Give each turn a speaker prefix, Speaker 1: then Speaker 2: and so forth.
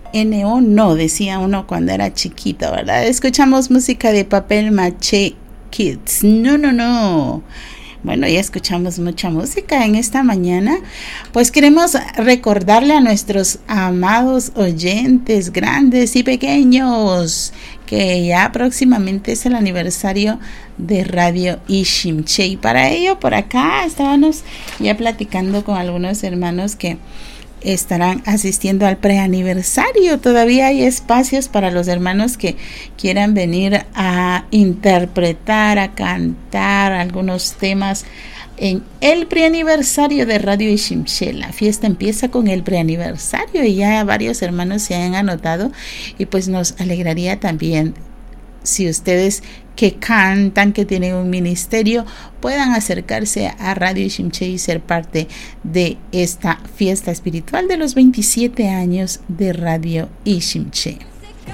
Speaker 1: NO no, decía uno cuando era chiquito, ¿verdad? Escuchamos música de Papel Maché Kids. No. Bueno, ya escuchamos mucha música en esta mañana. Pues queremos recordarle a nuestros amados oyentes, grandes y pequeños, que ya próximamente es el aniversario de Radio Ishimché. Y para ello, por acá estábamos ya platicando con algunos hermanos que estarán asistiendo al preaniversario. Todavía hay espacios para los hermanos que quieran venir a interpretar, a cantar algunos temas en el preaniversario de Radio Ishimché. La fiesta empieza con el preaniversario y ya varios hermanos se han anotado, y pues nos alegraría también si ustedes que cantan, que tienen un ministerio, puedan acercarse a Radio Ishimché y ser parte de esta fiesta espiritual de los 27 años de Radio Ishimché.